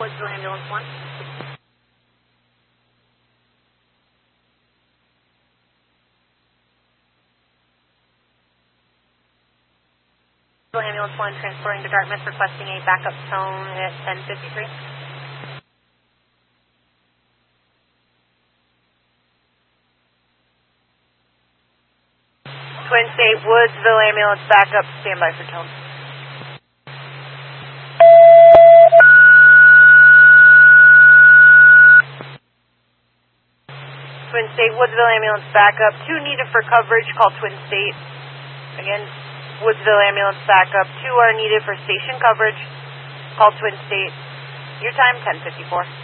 Woodsville Ambulance 1. Woodsville Ambulance 1 transporting to Dartmouth, requesting a backup tone at 1053. Twin State, Woodsville Ambulance backup, standby for tone. Twin State, Woodsville Ambulance backup, 2 needed for coverage, call Twin State. Again, Woodsville Ambulance backup, 2 are needed for station coverage, call Twin State. Your time, 10:54.